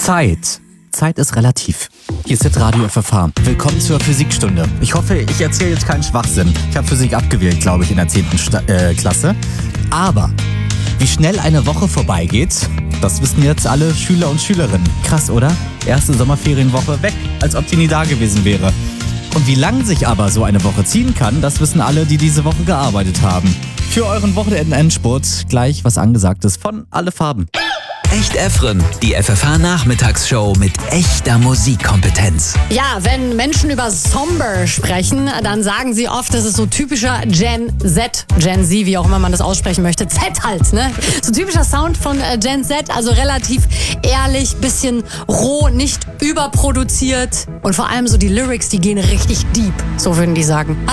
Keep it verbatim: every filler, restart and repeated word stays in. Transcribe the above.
Zeit. Zeit ist relativ. Hier ist Hitradio F F H. Willkommen zur Physikstunde. Ich hoffe, ich erzähle jetzt keinen Schwachsinn. Ich habe Physik abgewählt, glaube ich, in der zehnten Sta- äh, Klasse. Aber wie schnell eine Woche vorbeigeht, das wissen jetzt alle Schüler und Schülerinnen. Krass, oder? Erste Sommerferienwoche weg, als ob die nie da gewesen wäre. Und wie lang sich aber so eine Woche ziehen kann, das wissen alle, die diese Woche gearbeitet haben. Für euren Wochenenden-Endspurt gleich was Angesagtes von Alle Farben. Echt Efren, die F F H-Nachmittagsshow mit echter Musikkompetenz. Ja, wenn Menschen über Somber sprechen, dann sagen sie oft, das ist so typischer Gen Z, Gen Z, wie auch immer man das aussprechen möchte. Z halt, ne? So typischer Sound von äh, Gen Z, also relativ ehrlich, bisschen roh, nicht überproduziert. Und vor allem so die Lyrics, die gehen richtig deep, so würden die sagen.